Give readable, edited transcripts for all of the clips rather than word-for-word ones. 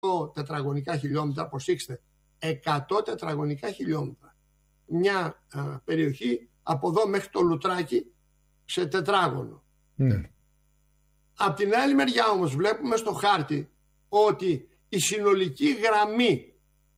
τετραγωνικά χιλιόμετρα, προσέξτε, 100 τετραγωνικά χιλιόμετρα. Μια περιοχή από εδώ μέχρι το Λουτράκι σε τετράγωνο. Ναι. Απ' την άλλη μεριά όμως βλέπουμε στο χάρτη ότι η συνολική γραμμή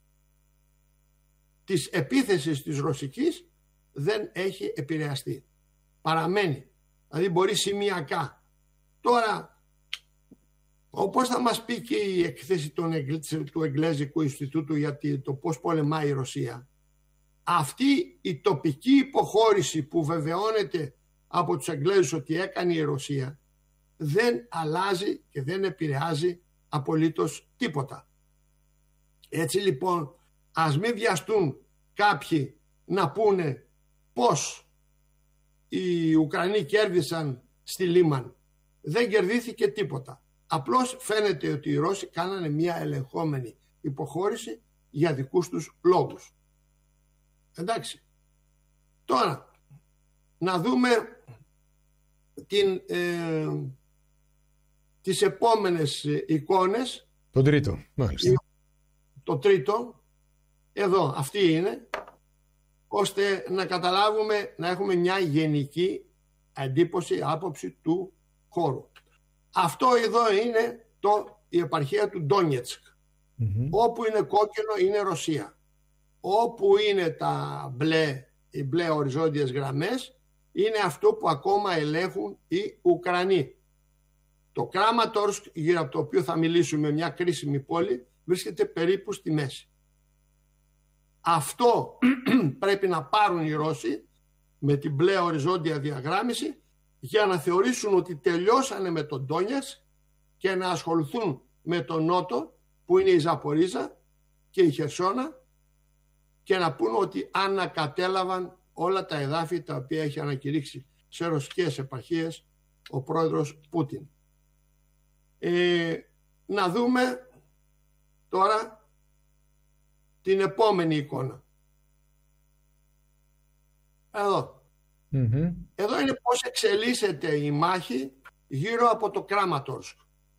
της επίθεσης της ρωσικής δεν έχει επηρεαστεί. Παραμένει. Δηλαδή μπορεί σημειακά. Τώρα, όπως θα μας πει και η εκθέση του Εγγλέζικου Ινστιτούτου για το πώς πολεμάει η Ρωσία, αυτή η τοπική υποχώρηση που βεβαιώνεται από τους Εγγλέζους ότι έκανε η Ρωσία δεν αλλάζει και δεν επηρεάζει απολύτως τίποτα. Έτσι λοιπόν, ας μην βιαστούν κάποιοι να πούνε πώς οι Ουκρανοί κέρδισαν στη Λίμαν. Δεν κερδίθηκε τίποτα. Απλώς φαίνεται ότι οι Ρώσοι κάνανε μια ελεγχόμενη υποχώρηση για δικούς τους λόγους. Εντάξει. Τώρα, να δούμε τις επόμενες εικόνες. Το τρίτο, μάλιστα. Το τρίτο, εδώ, αυτή είναι, ώστε να καταλάβουμε, να έχουμε μια γενική εντύπωση, άποψη του χώρου. Αυτό εδώ είναι η επαρχία του Ντόνιετσκ. Όπου είναι κόκκινο είναι Ρωσία. Όπου είναι οι μπλε οριζόντιες γραμμές είναι αυτό που ακόμα ελέγχουν οι Ουκρανοί. Το Κράματορσκ, γύρω από το οποίο θα μιλήσουμε, μια κρίσιμη πόλη, βρίσκεται περίπου στη μέση. Αυτό πρέπει να πάρουν οι Ρώσοι με την μπλε οριζόντια διαγράμμιση για να θεωρήσουν ότι τελειώσανε με τον Ντόνιετσκ και να ασχοληθούν με τον νότο που είναι η Ζαπορίζα και η Χερσόνα και να πούν ότι ανακατέλαβαν όλα τα εδάφη τα οποία έχει ανακηρύξει σε ρωσικές επαρχίες ο πρόεδρος Πούτιν. Να δούμε τώρα την επόμενη εικόνα. Εδώ. Εδώ είναι πώς εξελίσσεται η μάχη γύρω από το Κράματορσκ.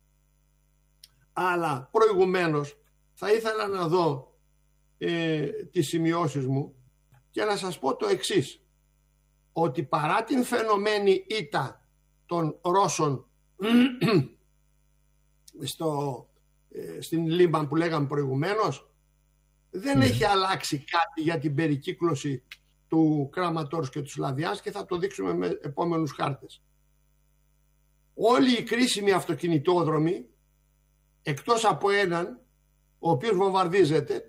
Αλλά προηγουμένως θα ήθελα να δω τις σημειώσεις μου και να σας πω το εξής, ότι παρά την φαινομένη ήττα των Ρώσων στην Λίμαν που λέγαμε προηγουμένως, δεν έχει αλλάξει κάτι για την περικύκλωση του Κράματορσκ και του Σλαβιάνσκ και θα το δείξουμε με επόμενους χάρτες. Όλοι οι κρίσιμοι αυτοκινητόδρομοι, εκτός από έναν ο οποίος βομβαρδίζεται,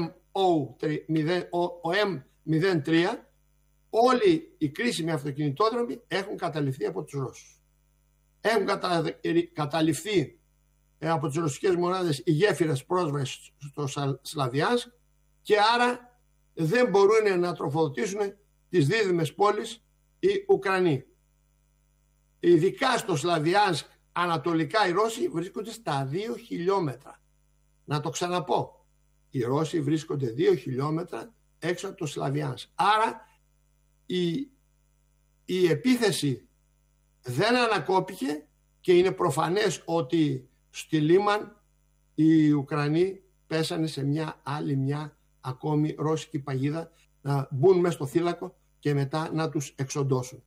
ο M03, όλοι οι κρίσιμοι αυτοκινητόδρομοι έχουν καταληφθεί από τους Ρώσους. Έχουν καταληφθεί από τις ρωσικές μονάδες οι γέφυρες πρόσβασης στο Σλαβιάνσκ και άρα δεν μπορούν να τροφοδοτήσουν τις δίδυμες πόλεις οι Ουκρανοί. Ειδικά στο Σλαβιάνσκ ανατολικά οι Ρώσοι βρίσκονται στα 2 χιλιόμετρα. Να το ξαναπώ. Οι Ρώσοι βρίσκονται 2 χιλιόμετρα έξω από το Σλαβιάνσκ. Άρα η επίθεση δεν ανακόπηκε και είναι προφανές ότι στη Λίμαν οι Ουκρανοί πέσανε σε μια ακόμη ρώσικη παγίδα να μπουν μέσα στο θύλακο και μετά να τους εξοντώσουν.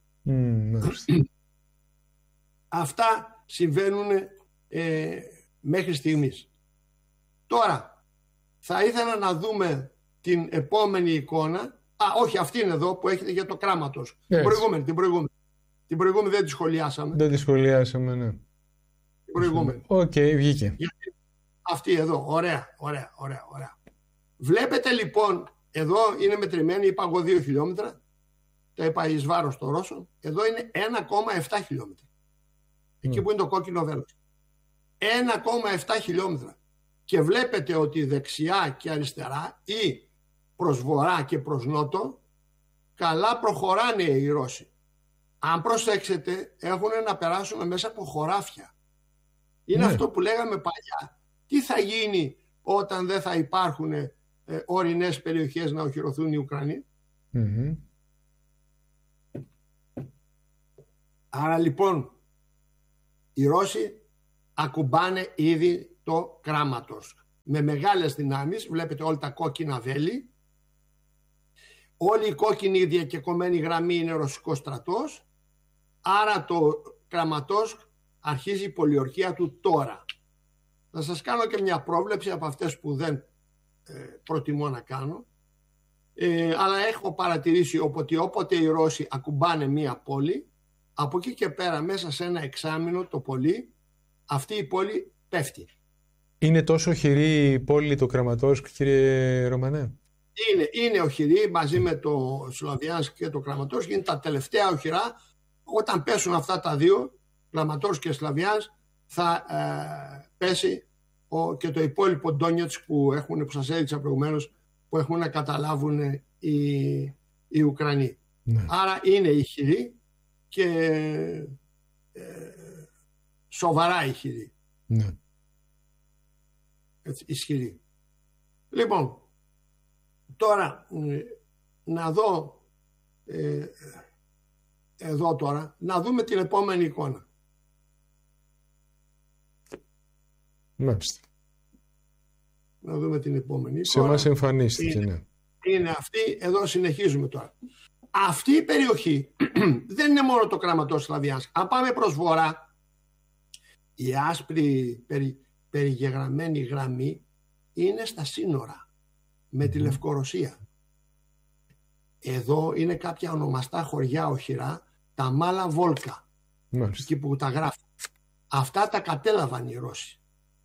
Αυτά συμβαίνουν μέχρι στιγμής. Τώρα θα ήθελα να δούμε την επόμενη εικόνα. Όχι, αυτή είναι εδώ που έχετε για το Κράματος. Την προηγούμενη δεν τη σχολιάσαμε. Δεν τη σχολιάσαμε, ναι. Την προηγούμενη. Οκ, βγήκε. Αυτή εδώ, ωραία. Βλέπετε λοιπόν, εδώ είναι μετρημένη, είπα εγώ 2 χιλιόμετρα. Τα είπα εις βάρος των Ρώσων. Εδώ είναι 1,7 χιλιόμετρα. Εκεί που είναι το κόκκινο βέλος. 1,7 χιλιόμετρα. Και βλέπετε ότι δεξιά και αριστερά ή προς βορρά και προς νότο καλά προχωράνε οι Ρώσοι. Αν προσέξετε έχουν να περάσουν μέσα από χωράφια. Είναι αυτό που λέγαμε παλιά. Τι θα γίνει όταν δεν θα υπάρχουν ορεινές περιοχές να οχυρωθούν οι Ουκρανοί. Άρα λοιπόν οι Ρώσοι ακουμπάνε ήδη το Κράματορσκ. με μεγάλες δυνάμεις. Βλέπετε όλα τα κόκκινα βέλη. Όλη η κόκκινη διακεκομένη γραμμή είναι ρωσικός στρατός. Άρα το Κραματόσκ αρχίζει η πολιορκία του τώρα. Θα σας κάνω και μια πρόβλεψη από αυτές που δεν προτιμώ να κάνω. Αλλά έχω παρατηρήσει ότι όποτε οι Ρώσοι ακουμπάνε μία πόλη, από εκεί και πέρα μέσα σε ένα εξάμηνο το πολύ, αυτή η πόλη πέφτει. Είναι τόσο οχυρή η πόλη το Κραματόσκ, κύριε Ρωμανέ? Είναι οχυρή μαζί με το Σλαβιάνσκ και το Κραματόσκ. Είναι τα τελευταία οχυρά. Όταν πέσουν αυτά τα δύο, Κραματόσκ και Σλαβιάνσκ, θα πέσει και το υπόλοιπο Ντόνιετσκ που σας έδειξα προηγουμένως, που έχουν να καταλάβουν οι Ουκρανοί. Ναι. Άρα είναι ηχηρή και σοβαρά ηχηρή. Ναι. Έτσι, ισχυρή. Λοιπόν, τώρα να δω εδώ τώρα, να δούμε την επόμενη εικόνα. Μάλιστα. Να δούμε την επόμενη σε εικόνα. εμάς εμφανίστηκε, ναι. Είναι αυτή, εδώ συνεχίζουμε τώρα. Αυτή η περιοχή δεν είναι μόνο το Κραματόσκ Σλαβιάνσκ. Αν πάμε προς βορρά, η άσπρη περιγεγραμμένη γραμμή είναι στα σύνορα με τη Λευκορωσία. Εδώ είναι κάποια ονομαστά χωριά οχυρά, τα Μάλα Βόλκα, εκεί που τα γράφουν. Αυτά τα κατέλαβαν οι Ρώσοι.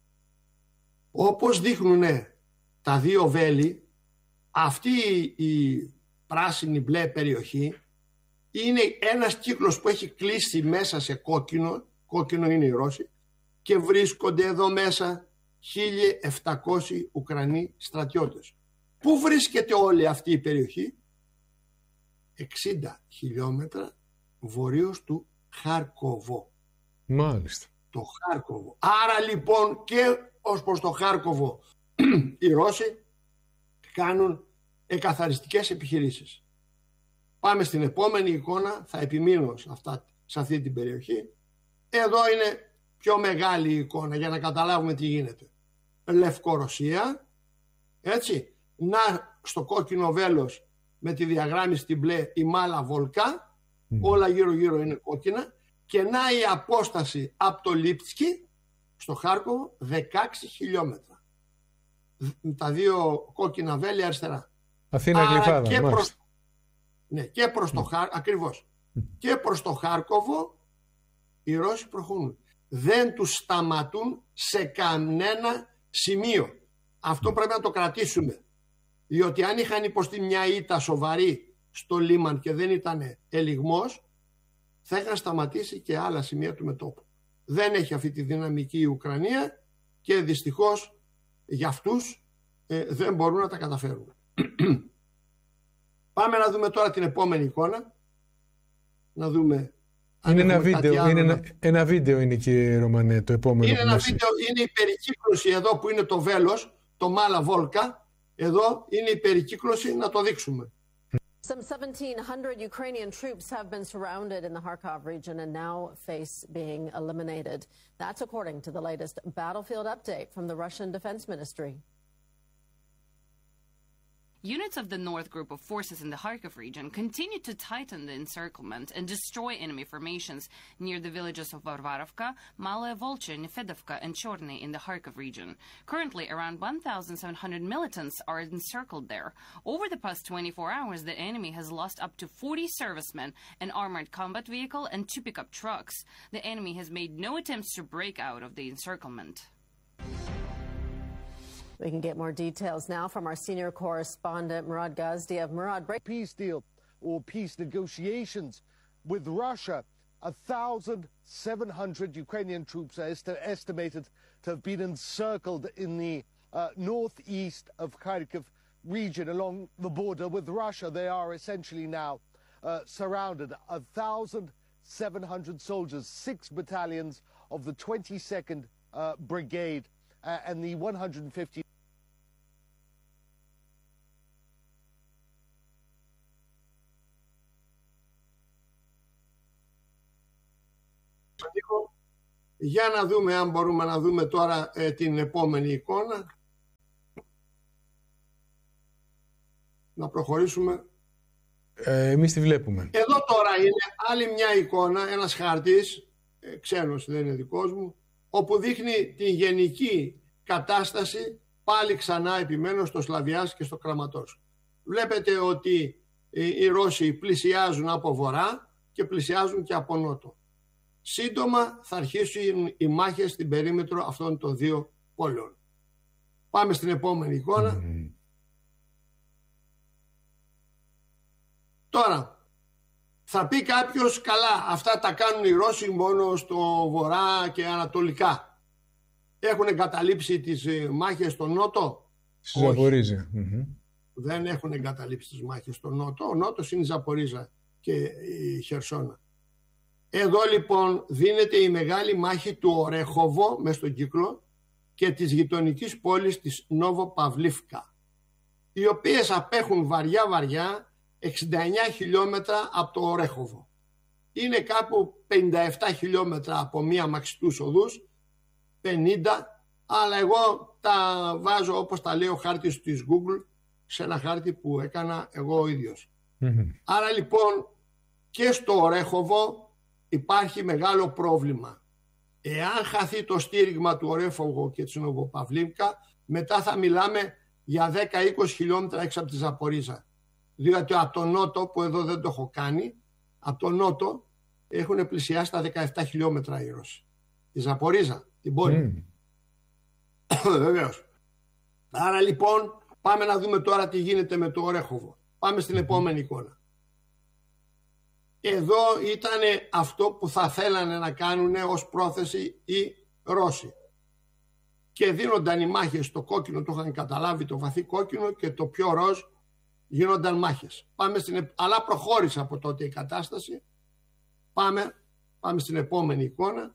Όπως δείχνουν τα δύο βέλη, αυτή η πράσινη μπλε περιοχή είναι ένας κύκλος που έχει κλείσει μέσα σε κόκκινο, κόκκινο είναι οι Ρώσοι, και βρίσκονται εδώ μέσα 1.700 Ουκρανοί στρατιώτες. Πού βρίσκεται όλη αυτή η περιοχή? 60 χιλιόμετρα βορείως του Χάρκοβο. Μάλιστα. Το Χάρκοβο. Άρα λοιπόν και ως προς το Χάρκοβο οι Ρώσοι κάνουν εκαθαριστικές επιχειρήσεις. Πάμε στην επόμενη εικόνα, θα επιμείνω σε αυτή την περιοχή. Εδώ είναι πιο μεγάλη εικόνα για να καταλάβουμε τι γίνεται. Λευκορωσία, έτσι, να στο κόκκινο βέλος με τη διαγράμμιση στην μπλε η Μάλα Βολκά, όλα γύρω γύρω είναι κόκκινα, και να η απόσταση από το Λίπτσκι στο Χάρκοβο 16 χιλιόμετρα. Τα δύο κόκκινα βέλη αριστερά. Αθήνα Γλυφάδα. Και προς το Χάρκοβο, ακριβώς. Και προς το Χάρκοβο οι Ρώσοι προχωρούν. Δεν τους σταματούν σε κανένα σημείο. Αυτό πρέπει να το κρατήσουμε. Διότι αν είχαν υποστεί μια ήττα σοβαρή στο Λίμαν και δεν ήταν ελιγμός, θα είχαν σταματήσει και άλλα σημεία του μετώπου. Δεν έχει αυτή τη δυναμική η Ουκρανία και δυστυχώς για αυτούς δεν μπορούν να τα καταφέρουν. Πάμε να δούμε τώρα την επόμενη εικόνα. Να δούμε. Είναι ένα βίντεο είναι, κύριε Ρωμανέ, το επόμενο. Είναι ένα βίντεο, είναι η περικύκλωση εδώ που είναι το βέλος, το Μάλα Βόλκα. Εδώ είναι η περικύκλωση, να το δείξουμε. Some 1,700 Ukrainian troops have been surrounded in the Kharkov region and now face being eliminated. That's according to the latest battlefield update from the Russian Defense Ministry. Units of the North Group of forces in the Kharkiv region continue to tighten the encirclement and destroy enemy formations near the villages of Varvarovka, Malaya Volcha, Nefedovka, and Chorny in the Kharkiv region. Currently, around 1,700 militants are encircled there. Over the past 24 hours, the enemy has lost up to 40 servicemen, an armored combat vehicle, and 2 pickup trucks. The enemy has made no attempts to break out of the encirclement. We can get more details now from our senior correspondent, Murad Gazdiev. Murad, peace deal or peace negotiations with Russia. 1,700 Ukrainian troops are estimated to have been encircled in the northeast of Kharkiv region along the border with Russia. They are essentially now surrounded. 1,700 soldiers, 6 battalions of the 22nd Brigade and the 150. Για να δούμε αν μπορούμε να δούμε τώρα την επόμενη εικόνα. να προχωρήσουμε. Εμείς τη βλέπουμε. Εδώ τώρα είναι άλλη μια εικόνα, ένας χάρτης, ξένος δεν είναι δικός μου, όπου δείχνει την γενική κατάσταση, πάλι ξανά επιμένω στο Σλαβιάνσκ και στο Κραματόρσκ. Βλέπετε ότι οι Ρώσοι πλησιάζουν από βορρά και πλησιάζουν και από νότο. Σύντομα θα αρχίσουν οι μάχες στην περίμετρο αυτών των δύο πόλεων. Πάμε στην επόμενη εικόνα. Τώρα, θα πει κάποιος, καλά, αυτά τα κάνουν οι Ρώσοι μόνο στο βορρά και ανατολικά. Έχουν εγκαταλείψει τις μάχες στο νότο. Στη Ζαπορίζα. Δεν έχουν εγκαταλείψει τις μάχες στο νότο. Ο νότος είναι η Ζαπορίζα και η Χερσόνα. Εδώ λοιπόν δίνεται η μεγάλη μάχη του Ορέχοβο μες στον κύκλο και της γειτονικής πόλης της Νόβο-Παυλίφκα, οι οποίες απέχουν βαριά 69 χιλιόμετρα από το Ορέχοβο. Είναι κάπου 57 χιλιόμετρα από μία μαξιτούς οδούς, 50, αλλά εγώ τα βάζω όπως τα λέει ο χάρτης της Google σε ένα χάρτη που έκανα εγώ ο ίδιος. Άρα λοιπόν και στο Ορέχοβο υπάρχει μεγάλο πρόβλημα. Εάν χαθεί το στήριγμα του Ορέχοβο και της Νοβοπαυλίφκα, μετά θα μιλάμε για 10-20 χιλιόμετρα έξω από τη Ζαπορίζα. Διότι από τον νότο, που εδώ δεν το έχω κάνει, από τον νότο έχουν πλησιάσει τα 17 χιλιόμετρα οι Ρώσοι. Τη Ζαπορίζα, την πόλη. Βεβαίως. Άρα λοιπόν πάμε να δούμε τώρα τι γίνεται με το Ορέχοβο. Πάμε στην επόμενη εικόνα. Εδώ ήταν αυτό που θα θέλανε να κάνουν ως πρόθεση οι Ρώσοι. Και δίνονταν οι μάχες στο κόκκινο, το είχαν καταλάβει, το βαθύ κόκκινο, και το πιο ροζ γίνονταν μάχες. Αλλά προχώρησε από τότε η κατάσταση. Πάμε στην επόμενη εικόνα.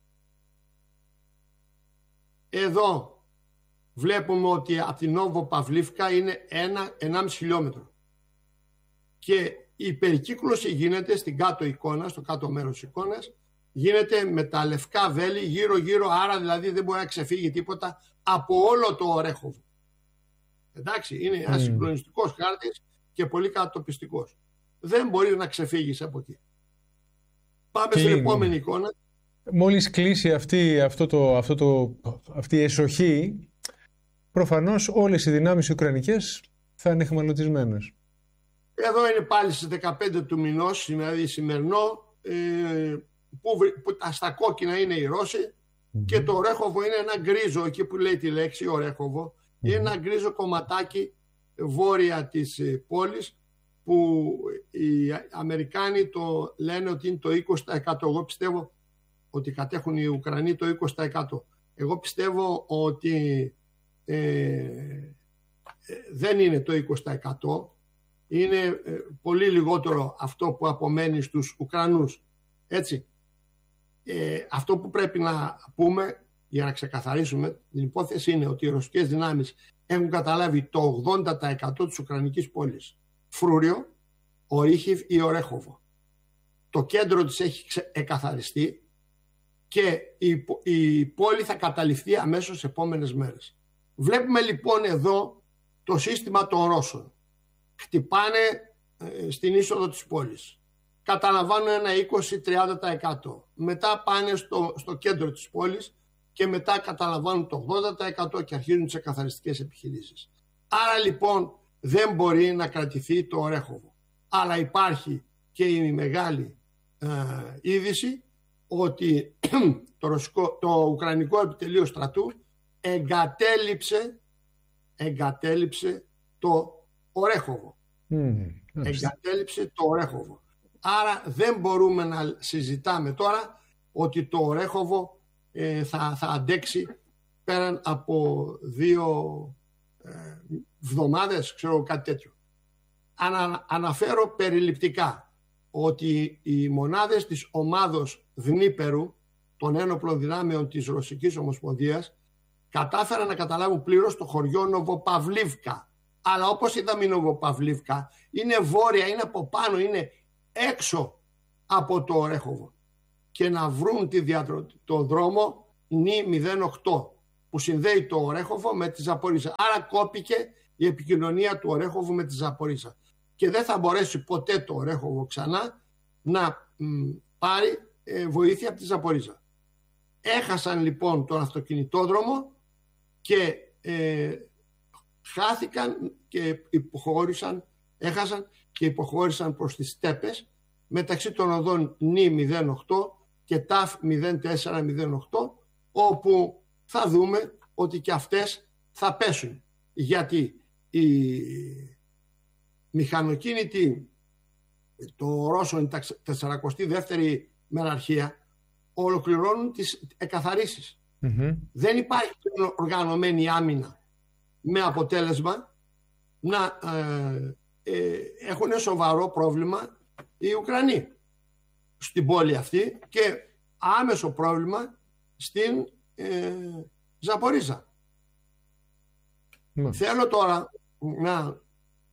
Εδώ βλέπουμε ότι από την Νόβο-Παυλίφκα είναι 1,5 χιλιόμετρο. Και η περικύκλωση γίνεται στην κάτω εικόνα, στο κάτω μέρος της εικόνας, γίνεται με τα λευκά βέλη γύρω-γύρω, άρα δηλαδή δεν μπορεί να ξεφύγει τίποτα από όλο το Ορέχοβο. Εντάξει, είναι ένας συγκλονιστικός χάρτης και πολύ κατατοπιστικός. Δεν μπορεί να ξεφύγεις από εκεί. Πάμε στην επόμενη εικόνα. Μόλις κλείσει αυτή η εσοχή, προφανώς όλες οι δυνάμεις ουκρανικές θα είναι αιχμαλωτισμένες. Εδώ είναι πάλι στις 15 του μηνός, δηλαδή σημερινό, που στα κόκκινα είναι οι Ρώσοι και το Ορέχοβο είναι ένα γκρίζο, εκεί που λέει τη λέξη Ορέχοβο, είναι ένα γκρίζο κομματάκι βόρεια της πόλης, που οι Αμερικάνοι το λένε ότι είναι το 20%. Εγώ πιστεύω ότι κατέχουν οι Ουκρανοί το 20%. Εγώ πιστεύω ότι δεν είναι το 20%. Είναι πολύ λιγότερο αυτό που απομένει στους Ουκρανούς. Έτσι. Αυτό που πρέπει να πούμε για να ξεκαθαρίσουμε την υπόθεση είναι ότι οι ρωσικές δυνάμεις έχουν καταλάβει το 80% της Ουκρανικής πόλης. Φρούριο, Ορίχιβ ή Ορέχοβο. Το κέντρο της έχει εκαθαριστεί και η πόλη θα καταληφθεί αμέσως σε επόμενες μέρες. Βλέπουμε λοιπόν εδώ το σύστημα των Ρώσων. Χτυπάνε στην είσοδο της πόλης. Καταλαμβάνουν ένα 20-30%. Μετά πάνε στο κέντρο της πόλης και μετά καταλαμβάνουν το 80% και αρχίζουν τις εκαθαριστικές επιχειρήσεις. Άρα λοιπόν δεν μπορεί να κρατηθεί το Ορέχοβο. Αλλά υπάρχει και η μεγάλη είδηση ότι το Ουκρανικό Επιτελείο Στρατού εγκατέλειψε το Ορέχοβο. Εγκατέλειψε το Ορέχοβο. Άρα δεν μπορούμε να συζητάμε τώρα ότι το Ορέχοβο θα αντέξει πέραν από 2 εβδομάδες, ξέρω, κάτι τέτοιο. Αναφέρω περιληπτικά ότι οι μονάδες της ομάδος Δνίπερου των ένοπλων δυνάμεων της Ρωσικής Ομοσπονδίας κατάφεραν να καταλάβουν πλήρως το χωριό Νοβοπαυλίφκα. Αλλά όπως είδαμε, η Νοβοπαυλίφκα είναι βόρεια, είναι από πάνω, είναι έξω από το Ορέχοβο. Και να βρουν το δρόμο νη 08 που συνδέει το Ορέχοβο με τη Ζαπορίζα. Άρα κόπηκε η επικοινωνία του Ορέχοβου με τη Ζαπορίζα. Και δεν θα μπορέσει ποτέ το Ορέχοβο ξανά να πάρει βοήθεια από τη Ζαπορίζα. Έχασαν λοιπόν τον αυτοκινητόδρομο και χάθηκαν και έχασαν και υποχώρησαν προς τις στέπες μεταξύ των οδών ΝΙ 08 και ΤΑΦ 0408, όπου θα δούμε ότι και αυτές θα πέσουν, γιατί η μηχανοκίνητη, το Ρώσο, η 42η μεραρχία, ολοκληρώνουν τις εκαθαρίσεις. Δεν υπάρχει οργανωμένη άμυνα, με αποτέλεσμα να έχουν σοβαρό πρόβλημα οι Ουκρανοί στην πόλη αυτή και άμεσο πρόβλημα στην Ζαπορίζα. Θέλω τώρα να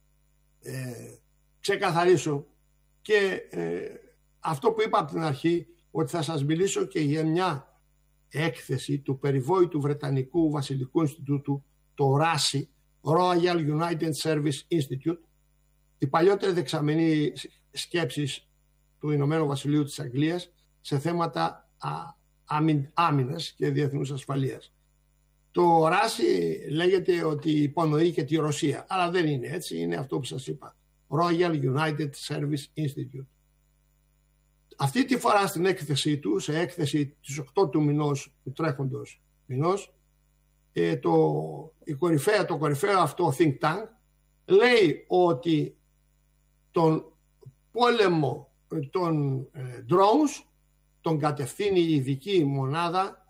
ξεκαθαρίσω και αυτό που είπα από την αρχή, ότι θα σας μιλήσω και για μια έκθεση του περιβόητου Βρετανικού Βασιλικού Ινστιτούτου, το RASI, Royal United Service Institute, η παλιότερη δεξαμενή σκέψης του Ηνωμένου Βασιλείου της Αγγλίας σε θέματα άμυνας και διεθνούς ασφαλείας. Το RASI λέγεται ότι υπονοεί και τη Ρωσία, αλλά δεν είναι έτσι, είναι αυτό που σας είπα, Royal United Service Institute. Αυτή τη φορά στην έκθεσή του, σε έκθεση της 8 του μηνός, του τρέχοντος μηνός, το κορυφαίο αυτό think tank λέει ότι τον πόλεμο των drones τον κατευθύνει η ειδική μονάδα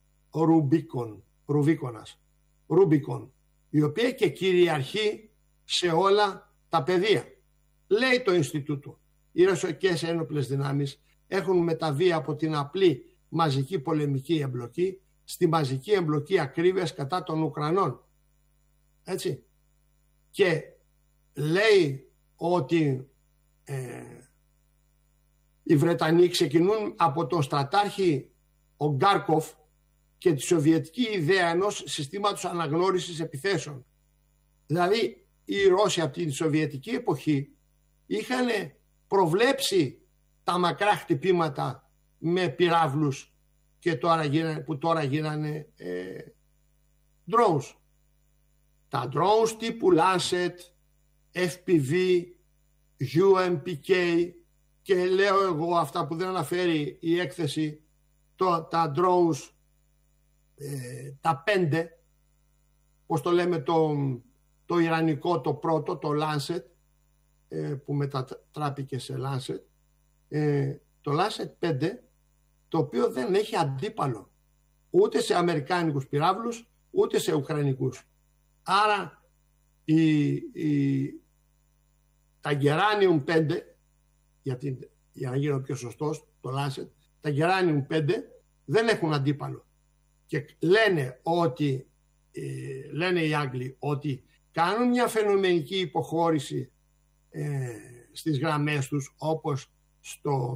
Rubicon, η οποία και κυριαρχεί σε όλα τα πεδία. Λέει το Ινστιτούτο, οι ρωσικές ένοπλες δυνάμεις έχουν μεταβεί από την απλή μαζική πολεμική εμπλοκή στη μαζική εμπλοκή ακρίβειας κατά των Ουκρανών. Έτσι. Και λέει ότι οι Βρετανοί ξεκινούν από τον στρατάρχη Ογκάρκοφ και τη σοβιετική ιδέα ενός συστήματος αναγνώρισης επιθέσεων. Δηλαδή οι Ρώσοι από τη σοβιετική εποχή είχαν προβλέψει τα μακρά χτυπήματα με πυράβλους και που τώρα γίνανε drones. Τα drones τύπου Lancet, FPV, UMPK και λέω εγώ αυτά που δεν αναφέρει η έκθεση, τα drones τα 5, πώς το λέμε, το ιρανικό το πρώτο, το Lancet, που μετατράπηκε σε Lancet, το Lancet 5, το οποίο δεν έχει αντίπαλο ούτε σε αμερικάνικους πυράβλους ούτε σε ουκρανικούς. Άρα τα Geranium 5, για να γίνω πιο σωστός, το Lancet, τα Geranium 5 δεν έχουν αντίπαλο. Και λένε οι Άγγλοι ότι κάνουν μια φαινομενική υποχώρηση στις γραμμές τους, όπως στο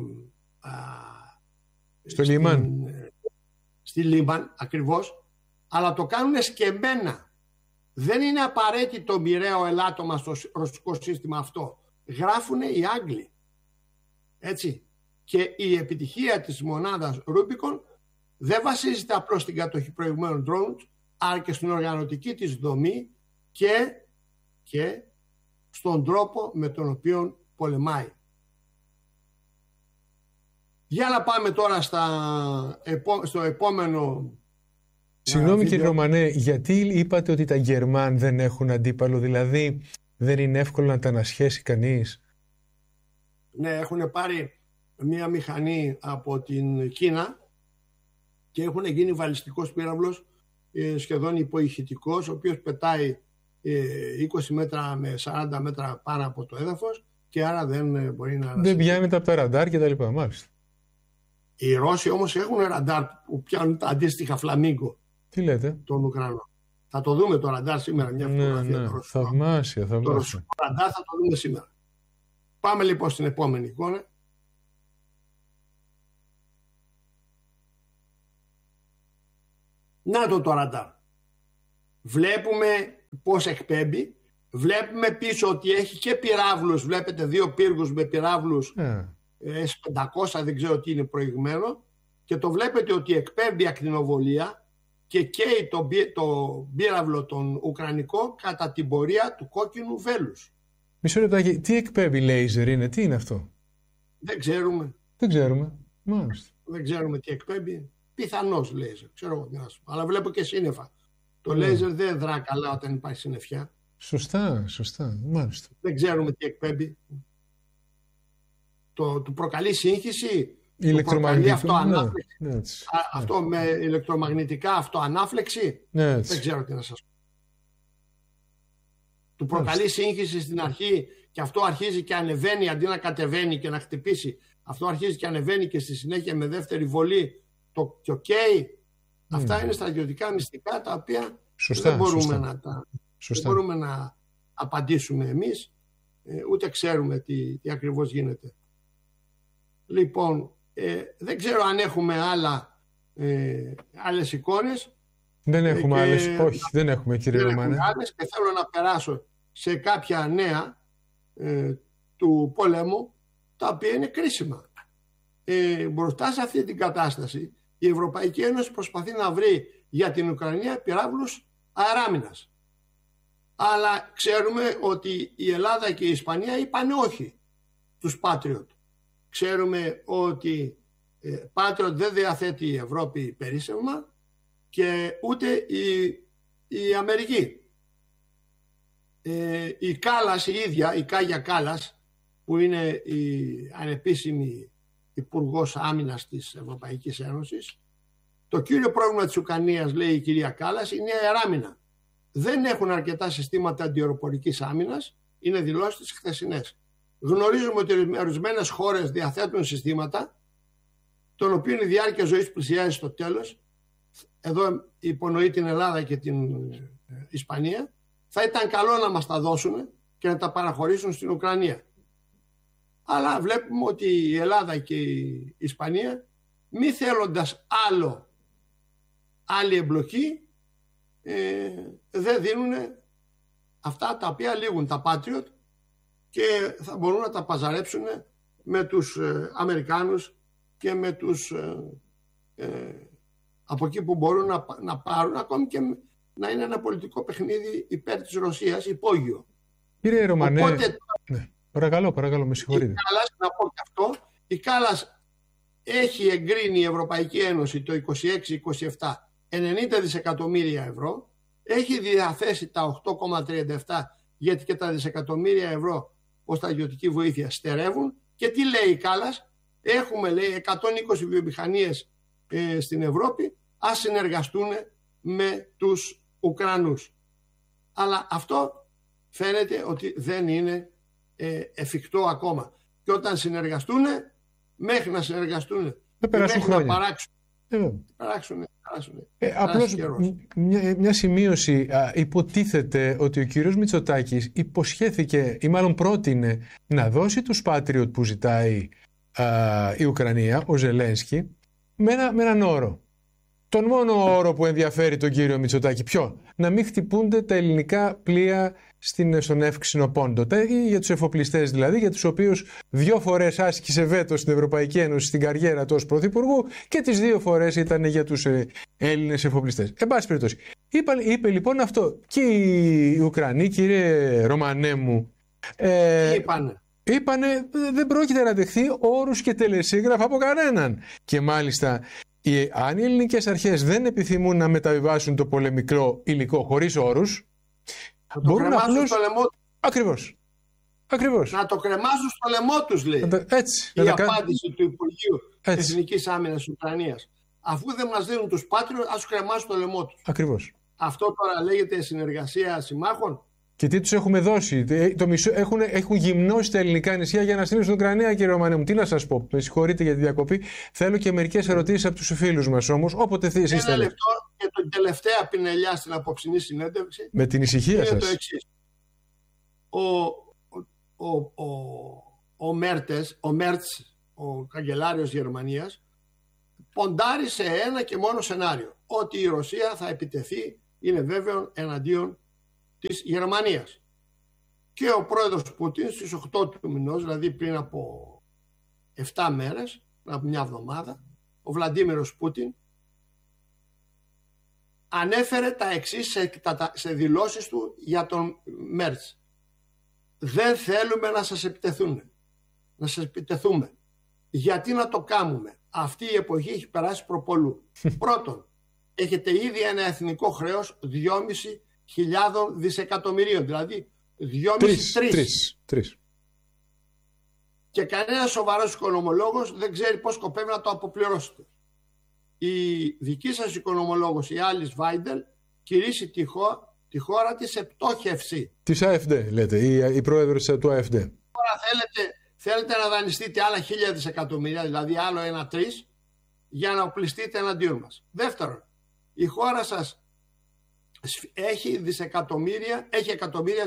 Λίμαν. Στη Λίμαν ακριβώς, αλλά το κάνουν σκεμμένα. Δεν είναι απαραίτητο μοιραίο ελάττωμα στο ρωσικό σύστημα αυτό. Γράφουν οι Άγγλοι. Έτσι. Και η επιτυχία της μονάδας Rubicon δεν βασίζεται απλώς στην κατοχή προηγουμένων drones, αλλά και στην οργανωτική της δομή και στον τρόπο με τον οποίο πολεμάει. Για να πάμε τώρα στο επόμενο. Συγγνώμη κύριε Ρωμανέ, γιατί είπατε ότι τα Γερμάν δεν έχουν αντίπαλο, δηλαδή δεν είναι εύκολο να τα ανασχέσει κανείς? Ναι, έχουν πάρει μία μηχανή από την Κίνα και έχουν γίνει βαλιστικός πύραυλος σχεδόν υποηχητικός, ο οποίος πετάει 20 μέτρα με 40 μέτρα πάνω από το έδαφος και άρα δεν μπορεί να... Δεν πιάνεται από τα ραντάρ και τα λοιπά, μάλιστα. Οι Ρώσοι όμως έχουν ραντάρ που πιάνουν τα αντίστοιχα φλαμίγκο. Τι λέτε? Των Ουκρανών. Θα το δούμε το ραντάρ σήμερα, μια φωτογραφία. Ναι. Θαυμάσια. Το ρωσικό ραντάρ θα το δούμε σήμερα. Πάμε λοιπόν στην επόμενη εικόνα. Να το ραντάρ. Βλέπουμε πώς εκπέμπει Βλέπουμε πίσω ότι έχει και πυράβλους. Βλέπετε 2 πύργους με πυράβλους S500, δεν ξέρω τι είναι προηγμένο. Και το βλέπετε ότι εκπέμπει ακτινοβολία και καίει το πύραυλο τον Ουκρανικό κατά την πορεία του κόκκινου βέλους. Μισό λεπτάκι, τι εκπέμπει λέιζερ είναι, τι είναι αυτό? Δεν ξέρουμε. Δεν ξέρουμε. Μάλιστα. Δεν ξέρουμε τι εκπέμπει. Πιθανώς λέιζερ, ξέρω εγώ τι να σου πω. Αλλά βλέπω και σύννεφα. Το λέιζερ δεν δρά καλά όταν υπάρχει συννεφιά. Σωστά. Μάλιστα. Δεν ξέρουμε τι εκπέμπει. Του προκαλεί σύγχυση. Ηλεκτρομαγνητικό. Αυτό με ηλεκτρομαγνητικά αυτοανάφλεξη. Δεν ξέρω τι να σας πω. Του προκαλεί σύγχυση στην αρχή και αυτό αρχίζει και ανεβαίνει αντί να κατεβαίνει και να χτυπήσει. Αυτό αρχίζει και ανεβαίνει και στη συνέχεια με δεύτερη βολή το καίει. Αυτά είναι στρατιωτικά μυστικά τα οποία δεν μπορούμε να απαντήσουμε εμείς, ούτε ξέρουμε τι ακριβώς γίνεται. Λοιπόν, δεν ξέρω αν έχουμε άλλες εικόνες. Δεν έχουμε άλλες, όχι, δεν έχουμε κύριε Ρωμανέ. Και θέλω να περάσω σε κάποια νέα του πολέμου, τα οποία είναι κρίσιμα. Μπροστά σε αυτή την κατάσταση η Ευρωπαϊκή Ένωση προσπαθεί να βρει για την Ουκρανία πυράβλους αεράμινας. Αλλά ξέρουμε ότι η Ελλάδα και η Ισπανία είπαν όχι τους Patriot. Ξέρουμε ότι Patriot δεν διαθέτει η Ευρώπη περίσσευμα και ούτε η Αμερική. Η Κάλλας η ίδια, η Κάγια Κάλλας, που είναι η ανεπίσημη Υπουργός Άμυνας της Ευρωπαϊκής Ένωσης, το κύριο πρόβλημα της Ουκρανίας, λέει η κυρία Κάλλας, είναι η αεράμινα. Δεν έχουν αρκετά συστήματα αντιαεροπορικής άμυνας, είναι δηλώσεις τις χθεσινές. Γνωρίζουμε ότι ορισμένες χώρες διαθέτουν συστήματα, των οποίων η διάρκεια ζωής πλησιάζει στο τέλος. Εδώ υπονοεί την Ελλάδα και την Ισπανία. Θα ήταν καλό να μας τα δώσουν και να τα παραχωρήσουν στην Ουκρανία. Αλλά βλέπουμε ότι η Ελλάδα και η Ισπανία, μη θέλοντας άλλη εμπλοκή, δεν δίνουν αυτά τα οποία λήγουν τα Patriot και θα μπορούν να τα παζαρέψουν με τους Αμερικάνους και με τους από εκεί που μπορούν να πάρουν, ακόμη και να είναι ένα πολιτικό παιχνίδι υπέρ της Ρωσίας, υπόγειο. Κύριε Ρωμανέ, οπότε, παρακαλώ, με συγχωρείτε. Η Κάλλας, να πω και αυτό, η Κάλλας έχει εγκρίνει η Ευρωπαϊκή Ένωση το 26-27 90 δισεκατομμύρια ευρώ, έχει διαθέσει τα 8,37 γιατί και τα δισεκατομμύρια ευρώ ως στρατιωτική βοήθεια στερεύουν. Και τι λέει η Κάλλας? Έχουμε, λέει, 120 βιομηχανίες στην Ευρώπη, ας συνεργαστούν με τους Ουκρανούς. Αλλά αυτό φαίνεται ότι δεν είναι εφικτό ακόμα. Και όταν συνεργαστούν, μέχρι να συνεργαστούν, μέχρι να παράξουν. Απλώς μια σημείωση. Υποτίθεται ότι ο κύριος Μητσοτάκης υποσχέθηκε ή μάλλον πρότεινε να δώσει τους Patriot που ζητάει η Ουκρανία, ο Ζελένσκι, με έναν όρο. Τον μόνο όρο που ενδιαφέρει τον κύριο Μητσοτάκη. Ποιο? Να μην χτυπούνται τα ελληνικά πλοία στον Εύξηνο Πόντο. Για τους εφοπλιστές δηλαδή, για τους οποίους 2 φορές άσκησε βέτο στην Ευρωπαϊκή Ένωση στην καριέρα του ως Πρωθυπουργού και τις 2 φορές ήταν για τους Έλληνες εφοπλιστές. Εν πάση περιπτώσει. Είπε λοιπόν αυτό. Και οι Ουκρανοί, κύριε Ρωμανέ μου, είπανε δεν πρόκειται να δεχθεί όρους και τελεσίγραφα από κανέναν. Και μάλιστα, αν οι ελληνικές αρχές δεν επιθυμούν να μεταβιβάσουν το πολεμικό υλικό χωρίς όρους, μπορούν να απλώς... στο λαιμό... Ακριβώς. Να το κρεμάσουν στο λαιμό τους, λέει. Έτσι. Η απάντηση του Υπουργείου Εθνικής Άμυνας της Ουκρανίας. Αφού δεν μας δίνουν τους Patriot, ας τους κρεμάσουν στο λαιμό τους. Ακριβώς. Αυτό τώρα λέγεται συνεργασία συμμάχων. Και τι τους έχουμε δώσει? Έχουν γυμνώσει τα ελληνικά νησιά για να στείλουν στην Ουκρανία, κύριε Ρωμανέ μου. Τι να σας πω, με συγχωρείτε για τη διακοπή. Θέλω και μερικές ερωτήσεις από τους φίλους μας όμως. Όποτε εσείς θέλετε. Ένα λεπτό και την τελευταία πινελιά στην απόψινή συνέντευξη. Με την ησυχία σας. Το εξής. Ο Μέρτς, ο καγκελάριος Γερμανίας, ποντάρει σε ένα και μόνο σενάριο. Ότι η Ρωσία θα επιτεθεί, είναι βέβαιο, εναντίον της Γερμανίας. Και ο πρόεδρος Πούτιν στις 8 του μηνός, δηλαδή πριν από 7 μέρες, πριν από μια εβδομάδα, ο Βλαντίμιρος Πούτιν ανέφερε τα εξής σε δηλώσεις του για τον Μέρτς. Δεν θέλουμε να σας επιτεθούμε. Γιατί να το κάνουμε? Αυτή η εποχή έχει περάσει προπολού. Πρώτον, έχετε ήδη ένα εθνικό χρέος 2.500 δισεκατομμυρίων, δηλαδή 2,5-3. Και κανένας σοβαρός οικονομολόγος δεν ξέρει πώς σκοπεύει να το αποπληρώσετε. Η δική σας οικονομολόγος, η Άλις Βάιντελ, κηρύσσει τη χώρα της σε πτώχευση. Της AfD, λέτε, η πρόεδρος του AfD. Τώρα θέλετε να δανειστείτε άλλα 1.000 δισεκατομμύρια, δηλαδή άλλο 1-3, για να οπλιστείτε εναντίον μας. Δεύτερον, η χώρα σας έχει εκατομμύρια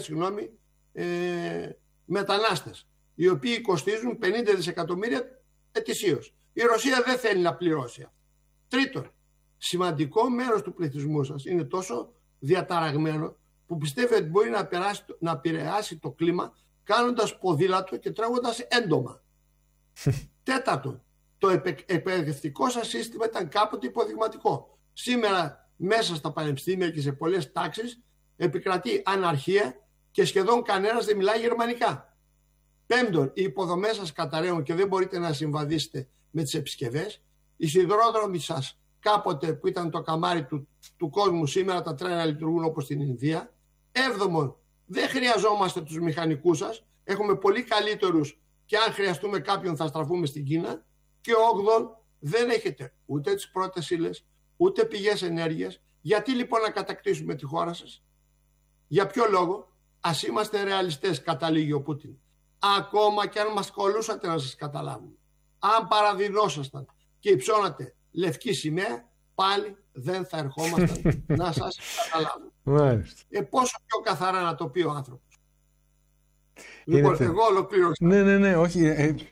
μετανάστες, οι οποίοι κοστίζουν 50 δισεκατομμύρια ετησίως. Η Ρωσία δεν θέλει να πληρώσει. Τρίτον, σημαντικό μέρος του πληθυσμού σας είναι τόσο διαταραγμένο που πιστεύει ότι μπορεί να επηρεάσει το κλίμα κάνοντας ποδήλατο και τρέχοντας έντομα. Τέταρτον, το εκπαιδευτικό σας σύστημα ήταν κάποτε υποδειγματικό. Σήμερα μέσα στα πανεπιστήμια και σε πολλές τάξεις επικρατεί αναρχία και σχεδόν κανένας δεν μιλάει γερμανικά. Πέμπτον, οι υποδομές σας καταραίουν και δεν μπορείτε να συμβαδίσετε με τις επισκευές. Οι σιδηρόδρομοι σας κάποτε που ήταν το καμάρι του κόσμου, σήμερα τα τρένα λειτουργούν όπως στην Ινδία. Έβδομον, δεν χρειαζόμαστε τους μηχανικούς σας. Έχουμε πολύ καλύτερους και αν χρειαστούμε κάποιον θα στραφούμε στην Κίνα. Και όγδον, δεν έχετε ούτε τις πρώτες ύλες, ούτε πηγές ενέργειας. Γιατί λοιπόν να κατακτήσουμε τη χώρα σας? Για ποιο λόγο? Ας είμαστε ρεαλιστές, καταλήγει ο Πούτιν. Ακόμα και αν μας κολούσατε να σας καταλάβουμε. Αν παραδεινόσασταν και υψώνατε λευκή σημαία, πάλι δεν θα ερχόμασταν να σας καταλάβουμε. Πόσο πιο καθαρά να το πει ο άνθρωπος. Λοιπόν, εγώ ολοκλήρωσα. Ναι, όχι.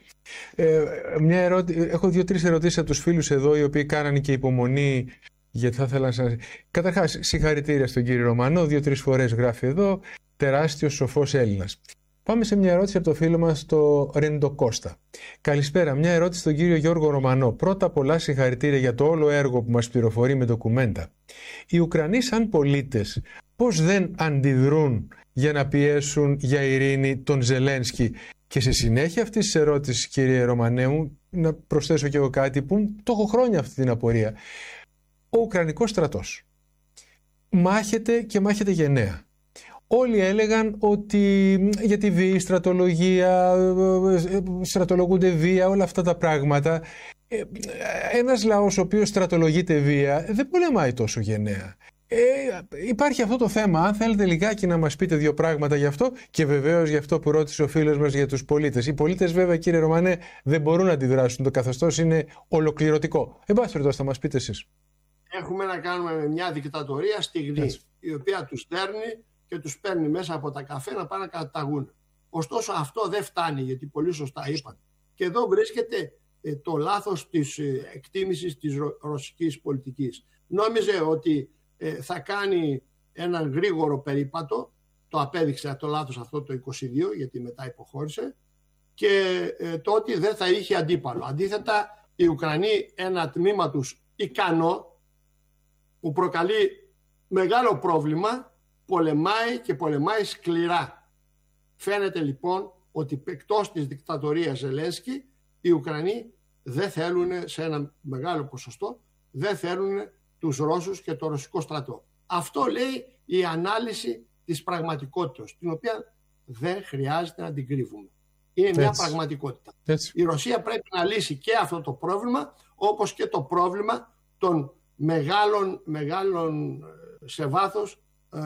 Έχω 2-3 ερωτήσεις από τους φίλους εδώ, οι οποίοι κάνανε και υπομονή, γιατί θα ήθελα να σας... Καταρχάς, συγχαρητήρια στον κύριο Ρωμανό, 2-3 φορές γράφει εδώ, τεράστιος σοφός Έλληνας. Πάμε σε μια ερώτηση από το φίλο μας, το Ρεντοκώστα. Καλησπέρα, μια ερώτηση στον κύριο Γιώργο Ρωμανό. Πρώτα πολλά συγχαρητήρια για το όλο έργο που μας πληροφορεί με ντοκουμέντα. Οι Ουκρανοί σαν πολίτες πώς δεν αντιδρούν για να πιέσουν για ειρήνη τον Ζελένσκι? Και σε συνέχεια αυτής της ερώτησης, κύριε Ρωμανέ, να προσθέσω και εγώ κάτι που το έχω χρόνια αυτή την απορία. Ο Ουκρανικός στρατός μάχεται και μάχεται γενναία. Όλοι έλεγαν ότι για τη βία, στρατολογία, στρατολογούνται βία, όλα αυτά τα πράγματα. Ένας λαός ο οποίος στρατολογείται βία δεν πολεμάει τόσο γενναία. Υπάρχει αυτό το θέμα. Αν θέλετε λιγάκι να μας πείτε δύο πράγματα γι' αυτό, και βεβαίως γι' αυτό που ρώτησε ο φίλος μας για τους πολίτες. Οι πολίτες βέβαια, κύριε Ρωμανέ, δεν μπορούν να αντιδράσουν. Το καθεστώς είναι ολοκληρωτικό. Εν πάση περιπτώσει, θα μας πείτε εσείς. Έχουμε να κάνουμε με μια δικτατορία στιγνή, η οποία τους στέρνει και τους παίρνει μέσα από τα καφέ να πάνε να καταταγούν. Ωστόσο αυτό δεν φτάνει, γιατί πολύ σωστά είπαν. Και εδώ βρίσκεται το λάθος της εκτίμησης της ρωσικής πολιτικής. Νόμιζε ότι θα κάνει έναν γρήγορο περίπατο, το απέδειξε το λάθος αυτό το 22, γιατί μετά υποχώρησε, και το ότι δεν θα είχε αντίπαλο. Αντίθετα, οι Ουκρανοί, ένα τμήμα τους ικανό, που προκαλεί μεγάλο πρόβλημα, πολεμάει και πολεμάει σκληρά. Φαίνεται λοιπόν ότι εκτός της δικτατορίας Ζελένσκι, οι Ουκρανοί δεν θέλουν, σε ένα μεγάλο ποσοστό, δεν θέλουν τους Ρώσους και το ρωσικό στρατό. Αυτό λέει η ανάλυση της πραγματικότητας, την οποία δεν χρειάζεται να την κρύβουμε. Είναι μια πραγματικότητα. Η Ρωσία πρέπει να λύσει και αυτό το πρόβλημα, όπως και το πρόβλημα των μεγάλων σε βάθος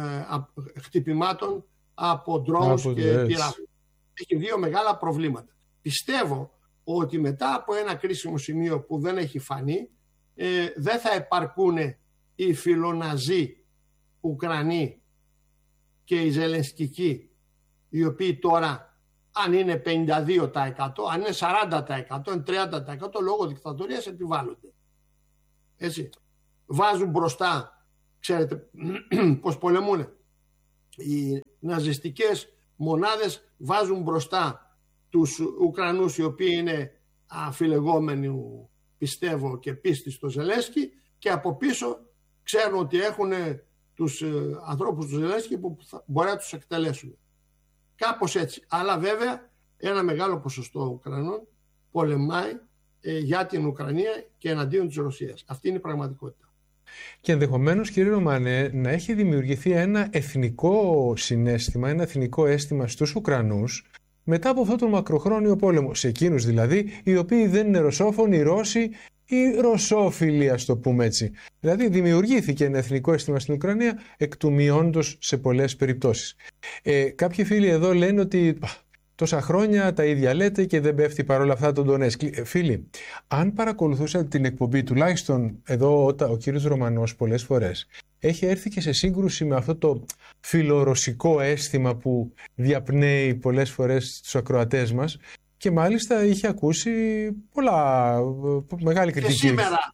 χτυπημάτων από ντρόουνς και πυράβλους. Έχει δύο μεγάλα προβλήματα. Πιστεύω ότι μετά από ένα κρίσιμο σημείο που δεν έχει φανεί, δεν θα επαρκούν οι φιλοναζί Ουκρανοί και οι ζελενσκικοί, οι οποίοι τώρα, αν είναι 52%, αν είναι 40%, αν 30%, λόγω δικτατορίας επιβάλλονται. Έτσι. Βάζουν μπροστά, ξέρετε πώς πολεμούν, οι ναζιστικές μονάδες βάζουν μπροστά τους Ουκρανούς, οι οποίοι είναι αφιλεγόμενοι, πιστεύω, και πίστη στο Ζελένσκι, και από πίσω ξέρουν ότι έχουν τους ανθρώπους του Ζελένσκι που μπορεί να τους εκτελέσουν. Κάπως έτσι. Αλλά βέβαια ένα μεγάλο ποσοστό Ουκρανών πολεμάει για την Ουκρανία και εναντίον της Ρωσίας. Αυτή είναι η πραγματικότητα. Και ενδεχομένως, κύριε Ρωμανέ, να έχει δημιουργηθεί ένα εθνικό συναίσθημα, ένα εθνικό αίσθημα στους Ουκρανούς μετά από αυτόν τον μακροχρόνιο πόλεμο. Σε εκείνους δηλαδή, οι οποίοι δεν είναι ρωσόφωνοι, οι Ρώσοι ή ρωσόφιλοι, ας το πούμε έτσι. Δηλαδή, δημιουργήθηκε ένα εθνικό αίσθημα στην Ουκρανία, εκ του μειόντος σε πολλές περιπτώσεις. Κάποιοι φίλοι εδώ λένε ότι τόσα χρόνια τα ίδια λέτε και δεν πέφτει παρόλα αυτά τον Ντονέτσκ. Φίλοι, αν παρακολουθούσατε την εκπομπή, τουλάχιστον εδώ ο κύριος Ρωμανός πολλές φορές έχει έρθει και σε σύγκρουση με αυτό το φιλορωσικό αίσθημα που διαπνέει πολλές φορές στους ακροατές μας και μάλιστα είχε ακούσει μεγάλη κριτική. Και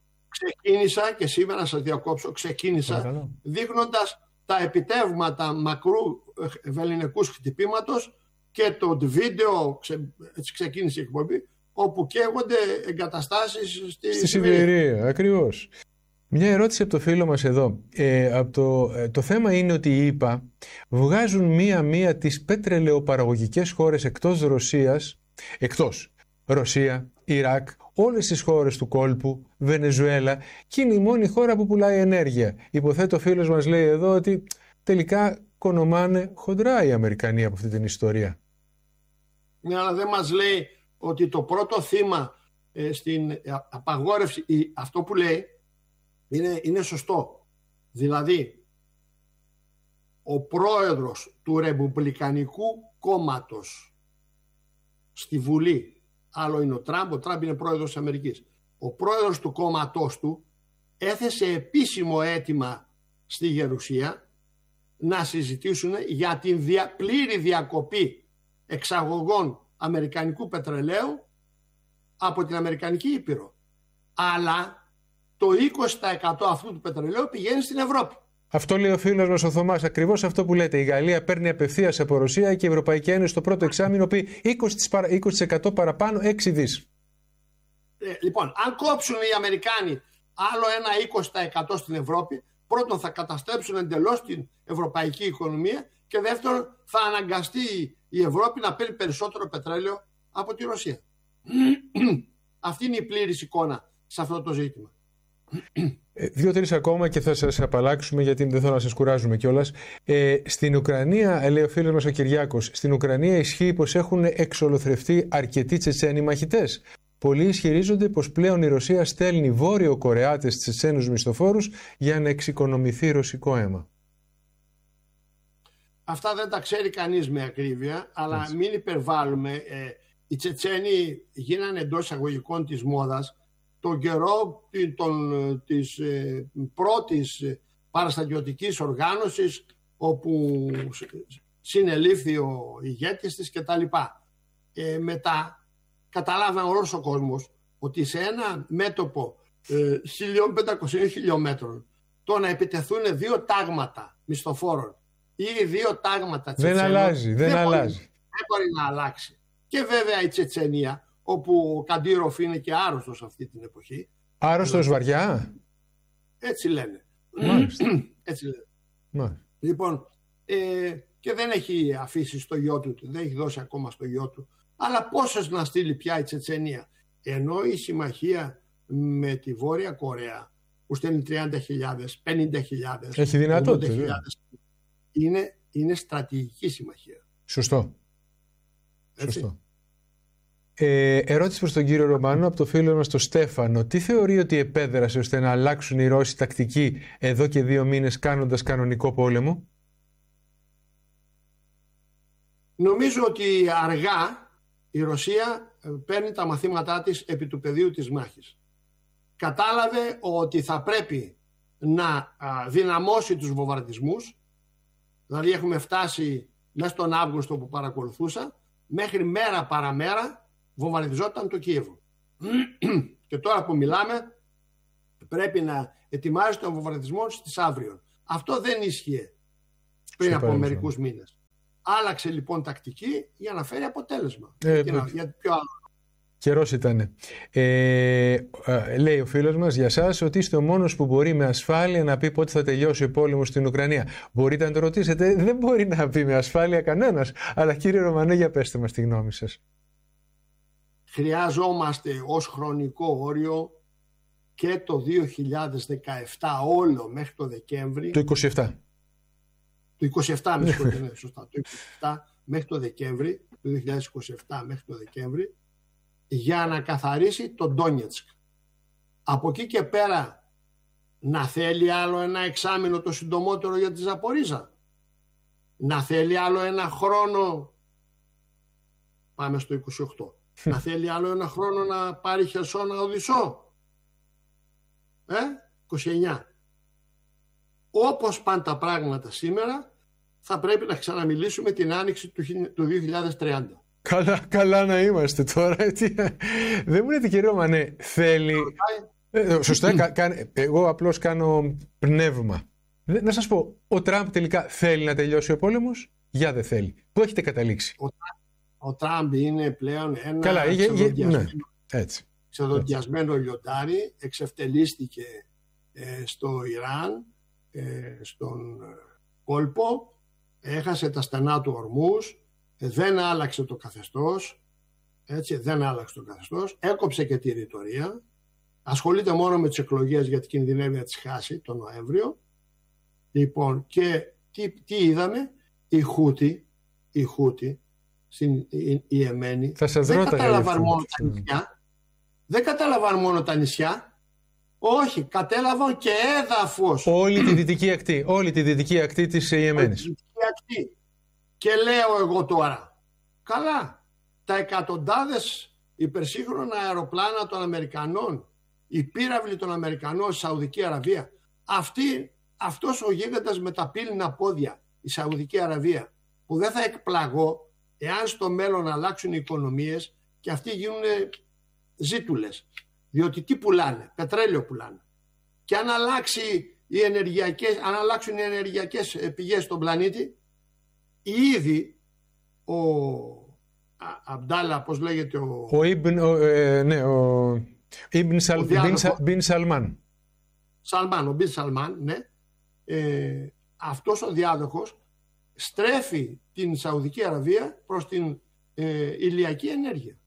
σήμερα σας διακόψω, ξεκίνησα δείχνοντας τα επιτεύγματα μακρού βελληνικούς χτυπήματος και το βίντεο, έτσι ξεκίνησε η εκπομπή, όπου καίγονται εγκαταστάσεις στη Σιβηρία. Ακριβώς. Μια ερώτηση από το φίλο μας εδώ. Το θέμα είναι ότι οι ΗΠΑ βγάζουν μία-μία τις πετρελαιοπαραγωγικές χώρες εκτός Ρωσίας, Ρωσία, Ιράκ, όλες τις χώρες του κόλπου, Βενεζουέλα, και είναι η μόνη χώρα που πουλάει ενέργεια. Υποθέτω ο φίλος μας λέει εδώ ότι τελικά κονομάνε χοντρά οι Αμερικανοί από αυτή την ιστορία. Ναι, αλλά δεν μας λέει ότι το πρώτο θύμα στην απαγόρευση, αυτό που λέει είναι σωστό. Δηλαδή, ο πρόεδρος του Ρεπουμπλικανικού κόμματος στη Βουλή, άλλο είναι ο Τραμπ είναι πρόεδρος της Αμερικής, ο πρόεδρος του κόμματός του έθεσε επίσημο αίτημα στη Γερουσία να συζητήσουν για την πλήρη διακοπή εξαγωγών αμερικανικού πετρελαίου από την Αμερικανική Ήπειρο. Αλλά το 20% αυτού του πετρελαίου πηγαίνει στην Ευρώπη. Αυτό λέει ο φίλος μας ο Θωμάς, ακριβώς αυτό που λέτε. Η Γαλλία παίρνει απευθείας από Ρωσία και η Ευρωπαϊκή Ένωση στο πρώτο εξάμηνο πει 20% παραπάνω, 6 δις. Λοιπόν, αν κόψουν οι Αμερικάνοι άλλο ένα 20% στην Ευρώπη, πρώτον θα καταστρέψουν εντελώς την ευρωπαϊκή οικονομία και δεύτερον θα αναγκαστεί η Ευρώπη να παίρνει περισσότερο πετρέλαιο από τη Ρωσία. Αυτή είναι η πλήρης εικόνα σε αυτό το ζήτημα. 2-3 ακόμα και θα σας απαλλάξουμε γιατί δεν θέλω να σας κουράζουμε κιόλας. Στην Ουκρανία, λέει ο φίλος μας ο Κυριάκος, στην Ουκρανία ισχύει πως έχουν εξολοθρευτεί αρκετοί Τσετσένοι μαχητές. Πολλοί ισχυρίζονται πως πλέον η Ρωσία στέλνει Βόρειο Κορεάτες Τσετσένους μισθοφόρους για να εξοικονομηθεί ρωσικό αίμα. Αυτά δεν τα ξέρει κανείς με ακρίβεια, αλλά μην υπερβάλλουμε. Οι Τσετσένοι γίνανε εντός εισαγωγικών της μόδας τον καιρό της πρώτης παραστατιωτικής οργάνωσης, όπου συνελήφθη ο ηγέτης της κτλ. Μετά καταλάβανε όλος ο κόσμος ότι σε ένα μέτωπο 1.500 χιλιόμετρων το να επιτεθούν 2 τάγματα μισθοφόρων ή 2 τάγματα Τσετσένων δεν μπορεί να αλλάξει. Και βέβαια η Τσετσενία, όπου ο Καντήροφ είναι και άρρωστος αυτή την εποχή. Άρρωστος βαριά. Έτσι λένε. Έτσι λένε. Μάλιστα. Λοιπόν, και δεν έχει αφήσει στο γιο του, δεν έχει δώσει ακόμα στο γιο του. Αλλά πόσες να στείλει πια η Τσετσενία. Ενώ η συμμαχία με τη Βόρεια Κορέα, που στέλνει 30.000, 50.000, έχει δυνατότητα. Είναι στρατηγική συμμαχία. Σωστό. Σωστό. Ερώτηση προς τον κύριο Ρωμανό από το φίλο μας τον Στέφανο. Τι θεωρεί ότι επέδρασε ώστε να αλλάξουν οι Ρώσοι τακτική εδώ και 2 μήνες κάνοντας κανονικό πόλεμο? Νομίζω ότι αργά η Ρωσία παίρνει τα μαθήματά της επί του πεδίου της μάχης. Κατάλαβε ότι θα πρέπει να δυναμώσει τους βομβαρδισμούς. Δηλαδή έχουμε φτάσει μέσα στον Αύγουστο που παρακολουθούσα, μέχρι μέρα παραμέρα βομβαρδιζόταν το Κίεβο. Και τώρα που μιλάμε πρέπει να ετοιμάζει τον βομβαρδισμό στις αύριο. Αυτό δεν ίσχυε πριν από μερικούς μήνες. Άλλαξε λοιπόν τακτική για να φέρει αποτέλεσμα. Γιατί πιο άλλο. Καιρός ήτανε. Λέει ο φίλος μας για σας ότι είστε ο μόνος που μπορεί με ασφάλεια να πει πότε θα τελειώσει ο πόλεμος στην Ουκρανία. Μπορείτε να το ρωτήσετε? Δεν μπορεί να πει με ασφάλεια κανένας. Αλλά κύριε Ρωμανέ, για πέστε μας τη γνώμη σας. Χρειαζόμαστε ως χρονικό όριο και το 2017 όλο μέχρι το Δεκέμβρη. Το 27. Το 27, με συγχωρείτε, ναι, σωστά. Το 27 μέχρι το Δεκέμβρη, το 2027 μέχρι το Δεκέμβρη, για να καθαρίσει το Ντόνιετσκ. Από εκεί και πέρα να θέλει άλλο ένα εξάμηνο το συντομότερο για τη Ζαπορίζα. Να θέλει άλλο ένα χρόνο, πάμε στο 28, να θέλει άλλο ένα χρόνο να πάρει Χερσόνα Οδυσσό. 29. Όπως πάνε τα πράγματα σήμερα, θα πρέπει να ξαναμιλήσουμε την άνοιξη του 2030. Καλά να είμαστε τώρα. Δεν μου λέτε κύριε Ρωμανέ, θέλει... Σωστά, εγώ απλώς κάνω πνεύμα. Να σας πω, ο Τραμπ τελικά θέλει να τελειώσει ο πόλεμος? Για δεν θέλει. Πού έχετε καταλήξει? Ο Τραμπ είναι πλέον ένα ξεδοντιασμένο λιοντάρι. Εξευτελίστηκε στο Ιράν, στον κόλπο, έχασε τα στενά του Ορμούς, δεν άλλαξε το καθεστώς, έκοψε και τη ρητορία, ασχολείται μόνο με τις εκλογές γιατί κινδυνεύει να τις χάσει τον Νοέμβριο. Λοιπόν, και τι είδαμε? Οι Χούτι στην Ιεμένη δεν κατάλαβαν μόνο τα νησιά. Δεν κατάλαβαν μόνο τα νησιά. Όχι, κατέλαβαν και έδαφος. Όλη τη δυτική ακτή της Ιεμένης. Και λέω εγώ τώρα, καλά, τα εκατοντάδες υπερσύγχρονα αεροπλάνα των Αμερικανών, οι πύραυλοι των Αμερικανών στη Σαουδική Αραβία, αυτός ο γίγαντας με τα πύληνα πόδια, η Σαουδική Αραβία, που δεν θα εκπλαγώ εάν στο μέλλον αλλάξουν οι οικονομίες και αυτοί γίνουν ζήτουλες. Διότι τι πουλάνε? Πετρέλαιο πουλάνε. Και αν αλλάξουν οι ενεργειακές πηγές στον πλανήτη, ήδη ο Αμπντάλα, πώς λέγεται, ο Μπιν Σαλμάν. Ο Μπιν Σαλμάν, ναι. Αυτός ο διάδοχος στρέφει την Σαουδική Αραβία προς την ηλιακή ενέργεια.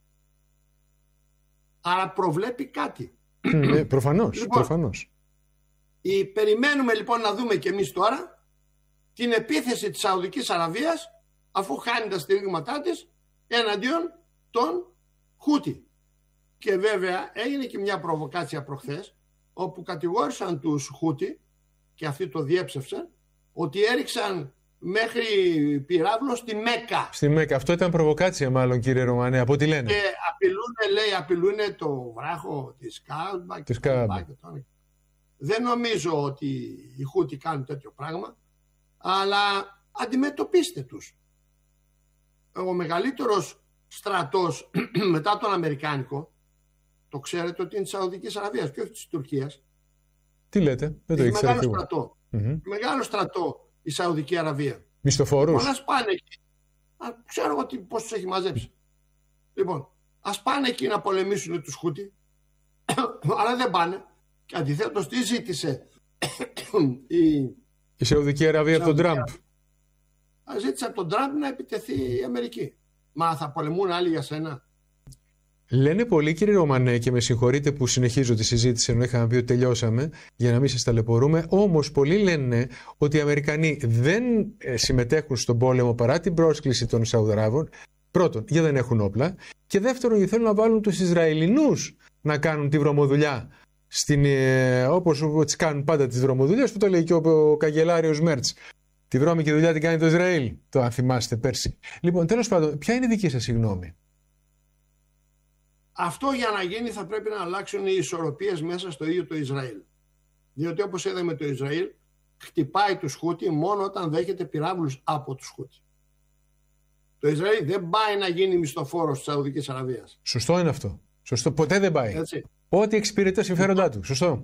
Άρα προβλέπει κάτι. Προφανώς. Περιμένουμε λοιπόν να δούμε και εμείς τώρα την επίθεση της Σαουδικής Αραβίας, αφού χάνει τα στηρίγματά της, εναντίον των Χούτι. Και βέβαια έγινε και μια προβοκάτσια προχθές, όπου κατηγόρησαν τους Χούτι, και αυτοί το διέψευσαν, ότι έριξαν μέχρι πυράβλο στη Μέκα. Στη Μέκα. Αυτό ήταν προβοκάτσια μάλλον, κύριε Ρωμανέ, από ό,τι λένε. Και απειλούν το βράχο της Καάμπα. Δεν νομίζω ότι οι Χούτι κάνουν τέτοιο πράγμα, αλλά αντιμετωπίστε τους. Ο μεγαλύτερος στρατός μετά τον Αμερικάνικο, το ξέρετε ότι είναι της Σαουδικής Αραβίας και όχι της Τουρκίας. Τι λέτε? Δεν το ήξερα. Μεγάλο στρατό η Σαουδική Αραβία. Μισθοφόρους. Ας πάνε εκεί. Ξέρω εγώ πώς τους έχει μαζέψει. Λοιπόν, ας πάνε εκεί να πολεμήσουν τους Χούτι, αλλά δεν πάνε. Και αντιθέτως τι ζήτησε η Σαουδική Αραβία από τον Τραμπ? Ζήτησε από τον Τραμπ να επιτεθεί η Αμερική. Μα θα πολεμούν άλλοι για σένα? Λένε πολλοί, κύριε Ρωμανέ, και με συγχωρείτε που συνεχίζω τη συζήτηση ενώ είχαμε πει ότι τελειώσαμε, για να μην σας ταλαιπωρούμε, όμως πολλοί λένε ότι οι Αμερικανοί δεν συμμετέχουν στον πόλεμο παρά την πρόσκληση των Σαουδαράβων. Πρώτον, γιατί δεν έχουν όπλα, και δεύτερον, γιατί θέλουν να βάλουν τους Ισραηλινούς να κάνουν τη βρωμοδουλειά, όπως τις κάνουν πάντα τις βρωμοδουλειές, που το λέει και ο καγκελάριος Μέρτς. Τη βρώμικη δουλειά την κάνει το Ισραήλ, το αν θυμάστε πέρσι. Λοιπόν, τέλος πάντων, ποια είναι η δική σας γνώμη? Αυτό για να γίνει θα πρέπει να αλλάξουν οι ισορροπίες μέσα στο ίδιο το Ισραήλ. Διότι όπως είδαμε, το Ισραήλ χτυπάει τους Χούτι μόνο όταν δέχεται πυράβλους από τους Χούτι. Το Ισραήλ δεν πάει να γίνει μισθοφόρος της Σαουδικής Αραβίας. Σωστό είναι αυτό. Σωστό. Ποτέ δεν πάει. Έτσι. Ό,τι εξυπηρετεί τα συμφέροντά του. Σωστό.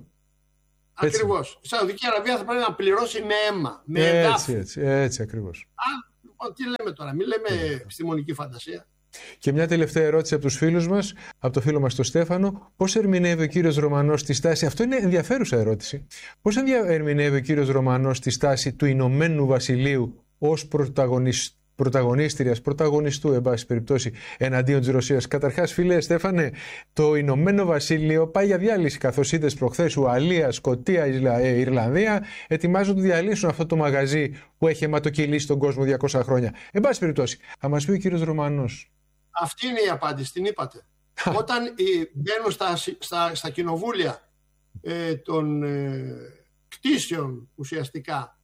Ακριβώς. Η Σαουδική Αραβία θα πρέπει να πληρώσει με αίμα, με εδάφη. Έτσι ακριβώς. Τι λέμε τώρα, μην λέμε επιστημονική φαντασία. Και μια τελευταία ερώτηση από τους φίλους μας, από το φίλο μας τον Στέφανο. Πώς ερμηνεύει ο κύριος Ρωμανός τη στάση, αυτό είναι ενδιαφέρουσα ερώτηση, πώς ερμηνεύει ο κύριος Ρωμανός τη στάση του Ηνωμένου Βασιλείου ως πρωταγωνιστού, εν πάση περιπτώσει, εναντίον της Ρωσίας? Καταρχάς, φίλε Στέφανε, το Ηνωμένο Βασίλειο πάει για διάλυση, καθώς είδες προχθές Ουαλία, Σκωτία, Ιρλανδία ετοιμάζονται να διαλύσουν αυτό το μαγαζί που έχει αιματοκυλήσει τον κόσμο 200 χρόνια. Εν πάση περιπτώσει, θα μας πει ο κύριος Ρωμανός. Αυτή είναι η απάντηση, την είπατε. Όταν μπαίνουν στα κοινοβούλια των κτίσεων ουσιαστικά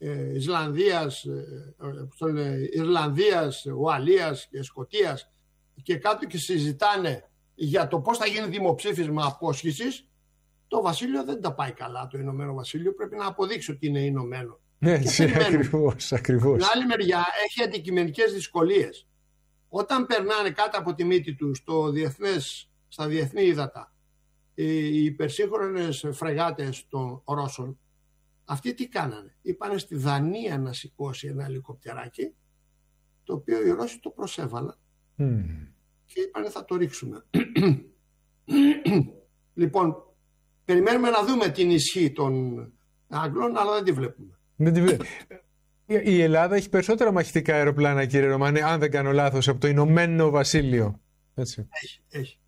Ιρλανδίας, Ουαλίας και Σκωτίας και κάτω και συζητάνε για το πώς θα γίνει δημοψήφισμα απόσχησης, το Βασίλειο δεν τα πάει καλά. Το Ηνωμένο Βασίλειο πρέπει να αποδείξει ότι είναι Ηνωμένο. Έτσι, ακριβώς. Την άλλη μεριά έχει αντικειμενικές δυσκολίες. Όταν περνάνε κάτω από τη μύτη του στα διεθνή ύδατα οι υπερσύγχρονες φρεγάτες των Ρώσων, αυτοί τι κάνανε? Είπανε στη Δανία να σηκώσει ένα ελικοπτεράκι, το οποίο οι Ρώσοι το προσέβαλαν και είπανε θα το ρίξουμε. Λοιπόν, περιμένουμε να δούμε την ισχύ των Άγγλων, αλλά δεν τη βλέπουμε. Η Ελλάδα έχει περισσότερα μαχητικά αεροπλάνα, κύριε Ρωμανέ, αν δεν κάνω λάθος, από το Ηνωμένο Βασίλειο. Έτσι. Έχει.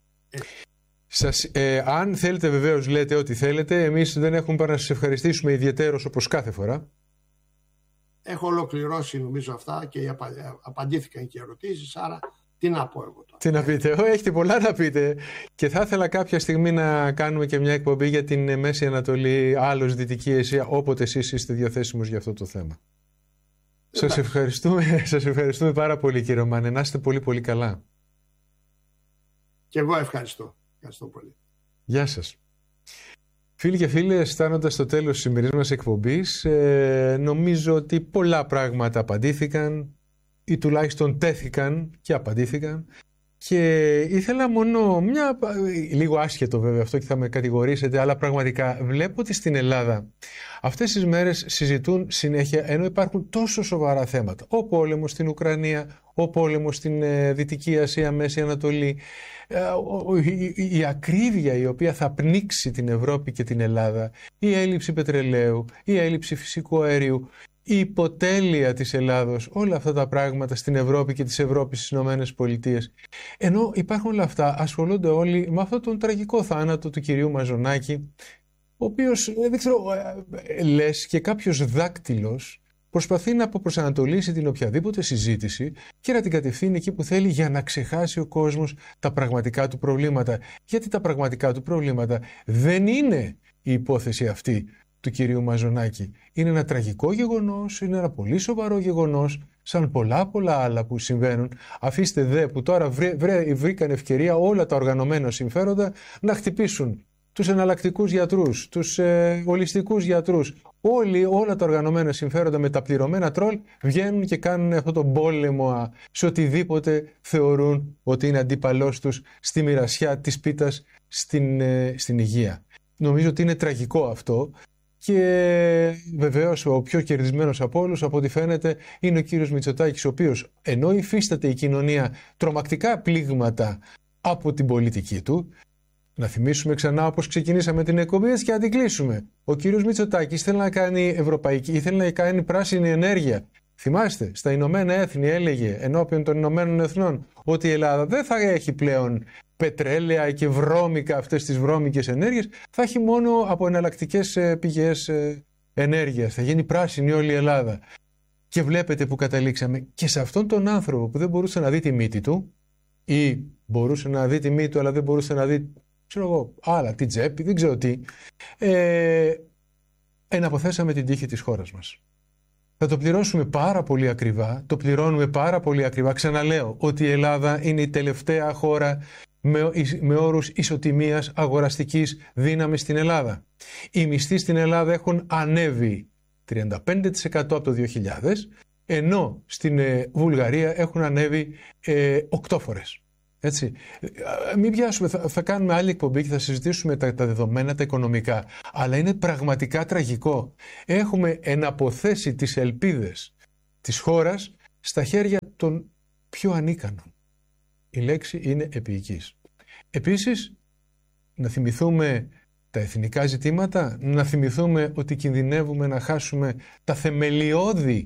Αν θέλετε, βεβαίως λέτε ό,τι θέλετε. Εμείς δεν έχουμε παρά να σας ευχαριστήσουμε ιδιαιτέρως, όπως κάθε φορά. Έχω ολοκληρώσει νομίζω αυτά και απαντήθηκαν και οι ερωτήσεις, άρα τι να πω εγώ τώρα? Τι να πείτε? Έχετε πολλά να πείτε και θα ήθελα κάποια στιγμή να κάνουμε και μια εκπομπή για την Μέση Ανατολή, άλλος Δυτική Ασία, όποτε εσείς είστε διαθέσιμος για αυτό το θέμα. Σας ευχαριστούμε πάρα πολύ, κύριε Ρωμανέ. Να είστε πολύ πολύ καλά. Και εγώ ευχαριστώ. Ευχαριστώ πολύ. Γεια σας. Φίλοι και φίλες, φτάνοντας στο τέλος της σημερινής μας εκπομπής, νομίζω ότι πολλά πράγματα απαντήθηκαν ή τουλάχιστον τέθηκαν και απαντήθηκαν, και ήθελα μόνο λίγο άσχετο βέβαια αυτό και θα με κατηγορήσετε, αλλά πραγματικά βλέπω ότι στην Ελλάδα αυτές τις μέρες συζητούν συνέχεια, ενώ υπάρχουν τόσο σοβαρά θέματα, ο πόλεμος στην Ουκρανία, ο πόλεμος στην Δυτική Ασία, Μέση Ανατολή, η ακρίβεια η οποία θα πνίξει την Ευρώπη και την Ελλάδα, η έλλειψη πετρελαίου, η έλλειψη φυσικού αερίου, η υποτέλεια της Ελλάδος, όλα αυτά τα πράγματα στην Ευρώπη και της Ευρώπης στις Ηνωμένες Πολιτείες. Ενώ υπάρχουν όλα αυτά, ασχολούνται όλοι με αυτόν τον τραγικό θάνατο του κυρίου Μαζονάκη, ο οποίος, δεν ξέρω, λες και κάποιος δάκτυλος προσπαθεί να αποπροσανατολίσει την οποιαδήποτε συζήτηση και να την κατευθύνει εκεί που θέλει για να ξεχάσει ο κόσμος τα πραγματικά του προβλήματα. Γιατί τα πραγματικά του προβλήματα δεν είναι η υπόθεση αυτή του κυρίου Μαζονάκη. Είναι ένα τραγικό γεγονός, είναι ένα πολύ σοβαρό γεγονός, σαν πολλά άλλα που συμβαίνουν. Αφήστε δε που τώρα βρήκαν ευκαιρία όλα τα οργανωμένα συμφέροντα να χτυπήσουν τους εναλλακτικούς γιατρούς, τους ολιστικούς γιατρούς. Όλα τα οργανωμένα συμφέροντα με τα πληρωμένα τρόλ βγαίνουν και κάνουν αυτό το πόλεμο σε οτιδήποτε θεωρούν ότι είναι αντίπαλός τους στη μοιρασιά της πίτας στην υγεία. Νομίζω ότι είναι τραγικό αυτό. Και βεβαίως ο πιο κερδισμένος από όλους, από ό,τι φαίνεται, είναι ο κύριος Μητσοτάκης, ο οποίος, ενώ υφίσταται η κοινωνία τρομακτικά πλήγματα από την πολιτική του, να θυμίσουμε ξανά όπως ξεκινήσαμε την εκπομπή και να την κλείσουμε. Ο κύριος Μητσοτάκης ήθελε να κάνει ήθελε να κάνει πράσινη ενέργεια. Θυμάστε, στα Ηνωμένα Έθνη έλεγε ενώπιον των Ηνωμένων Εθνών ότι η Ελλάδα δεν θα έχει πλέον πετρέλαια και βρώμικα, αυτές τις βρώμικες ενέργειες, θα έχει μόνο από εναλλακτικές πηγές ενέργειας. Θα γίνει πράσινη όλη η Ελλάδα. Και βλέπετε που καταλήξαμε. Και σε αυτόν τον άνθρωπο που δεν μπορούσε να δει τη μύτη του, ή μπορούσε να δει τη μύτη του αλλά δεν μπορούσε να δει, ξέρω εγώ, άλλα, την τσέπη, δεν ξέρω τι, εναποθέσαμε την τύχη της χώρας μας. Θα το πληρώσουμε πάρα πολύ ακριβά, το πληρώνουμε πάρα πολύ ακριβά. Ξαναλέω ότι η Ελλάδα είναι η τελευταία χώρα με όρους ισοτιμίας αγοραστικής δύναμης στην Ελλάδα. Οι μισθοί στην Ελλάδα έχουν ανέβει 35% από το 2000, ενώ στην Βουλγαρία έχουν ανέβει 8 φορές. Έτσι. Μην πιάσουμε, θα κάνουμε άλλη εκπομπή και θα συζητήσουμε τα δεδομένα, τα οικονομικά. Αλλά είναι πραγματικά τραγικό. Έχουμε εναποθέσει τις ελπίδες της χώρας στα χέρια των πιο ανίκανων. Η λέξη είναι επίοικης. Επίσης, να θυμηθούμε τα εθνικά ζητήματα, να θυμηθούμε ότι κινδυνεύουμε να χάσουμε τα θεμελιώδη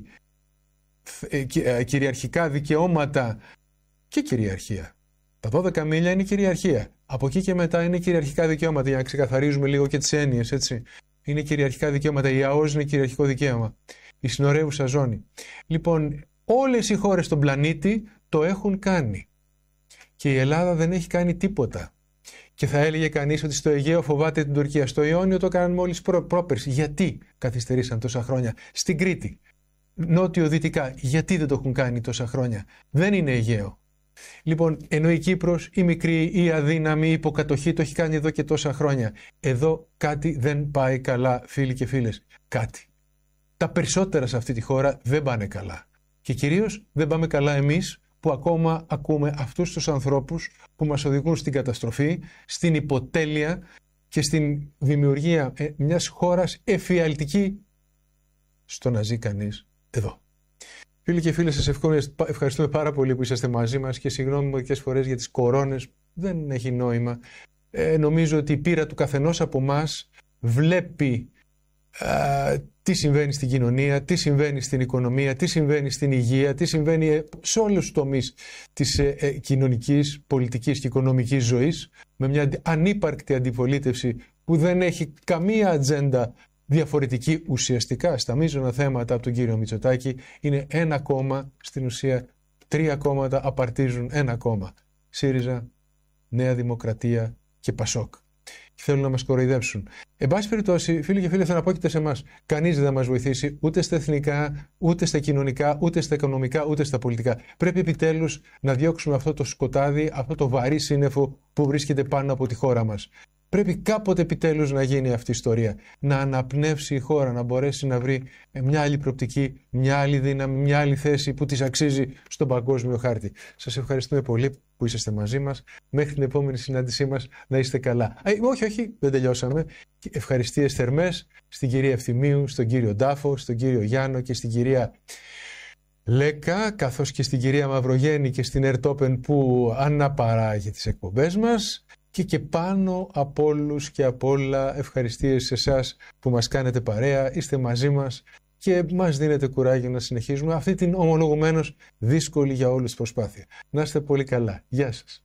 κυριαρχικά δικαιώματα και κυριαρχία. Τα 12 μίλια είναι κυριαρχία. Από εκεί και μετά είναι κυριαρχικά δικαιώματα, για να ξεκαθαρίζουμε λίγο και τις έννοιες, έτσι. Είναι κυριαρχικά δικαιώματα. Η ΑΟΣ είναι κυριαρχικό δικαίωμα. Η συνορεύουσα ζώνη. Λοιπόν, όλες οι χώρες στον πλανήτη το έχουν κάνει. Και η Ελλάδα δεν έχει κάνει τίποτα. Και θα έλεγε κανείς ότι στο Αιγαίο φοβάται την Τουρκία. Στο Ιόνιο το κάναν μόλις πρόπερση. Γιατί καθυστερήσαν τόσα χρόνια? Στην Κρήτη, νότιο-δυτικά, γιατί δεν το έχουν κάνει τόσα χρόνια? Δεν είναι Αιγαίο. Λοιπόν, ενώ η Κύπρος, η μικρή, η αδύναμη, η υποκατοχή το έχει κάνει εδώ και τόσα χρόνια. Εδώ κάτι δεν πάει καλά, φίλοι και φίλες. Κάτι. Τα περισσότερα σε αυτή τη χώρα δεν πάνε καλά. Και κυρίως δεν πάμε καλά εμείς, που ακόμα ακούμε αυτούς τους ανθρώπους που μας οδηγούν στην καταστροφή, στην υποτέλεια και στην δημιουργία μιας χώρας εφιαλτική στο να ζει κανείς εδώ. Φίλοι και φίλες, σας ευχαριστούμε πάρα πολύ που είσαστε μαζί μας και συγγνώμη μερικές φορές για τις κορώνες. Δεν έχει νόημα. Νομίζω ότι η πείρα του καθενός από εμάς βλέπει τι συμβαίνει στην κοινωνία, τι συμβαίνει στην οικονομία, τι συμβαίνει στην υγεία, τι συμβαίνει σε όλους τους τομείς της κοινωνικής, πολιτικής και οικονομικής ζωής, με μια ανύπαρκτη αντιπολίτευση που δεν έχει καμία ατζέντα διαφορετική ουσιαστικά στα μείζωνα θέματα από τον κύριο Μητσοτάκη. Είναι ένα κόμμα, στην ουσία 3 κόμματα απαρτίζουν ένα κόμμα. ΣΥΡΙΖΑ, Νέα Δημοκρατία και ΠΑΣΟΚ. Θέλουν να μας κοροϊδέψουν. Εν πάση περιπτώσει, φίλοι και φίλες, θα αναπόκειται σε εμάς. Κανείς δεν θα μας βοηθήσει ούτε στα εθνικά, ούτε στα κοινωνικά, ούτε στα οικονομικά, ούτε στα πολιτικά. Πρέπει επιτέλους να διώξουμε αυτό το σκοτάδι, αυτό το βαρύ σύννεφο που βρίσκεται πάνω από τη χώρα μας. Πρέπει κάποτε επιτέλους να γίνει αυτή η ιστορία. Να αναπνεύσει η χώρα, να μπορέσει να βρει μια άλλη προοπτική, μια άλλη δύναμη, μια άλλη θέση που της αξίζει στον παγκόσμιο χάρτη. Σας ευχαριστούμε πολύ που είσαστε μαζί μας. Μέχρι την επόμενη συνάντησή μας να είστε καλά. Όχι, δεν τελειώσαμε. Ευχαριστίες θερμές στην κυρία Ευθυμίου, στον κύριο Ντάφο, στον κύριο Γιάννο και στην κυρία Λέκα, καθώς και στην κυρία Μαυρογέννη και στην Ερτόπεν που αναπαράγει τις εκπομπές μας. Και πάνω από όλους και από όλα ευχαριστίες σε εσάς που μας κάνετε παρέα, είστε μαζί μας και μας δίνετε κουράγιο να συνεχίζουμε αυτή την ομολογουμένως δύσκολη για όλους προσπάθεια. Να είστε πολύ καλά. Γεια σας.